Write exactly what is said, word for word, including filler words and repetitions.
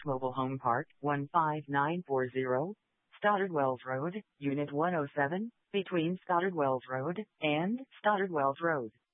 Mobile Home Park, one five nine four zero, Stoddard Wells Road, Unit one oh seven, between Stoddard Wells Road and Stoddard Wells Road.